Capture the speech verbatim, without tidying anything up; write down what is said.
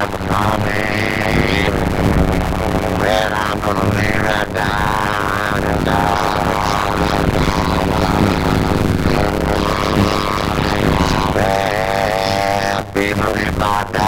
never know me. Well, I'm gonna lay right down and die. Well, people, if I die.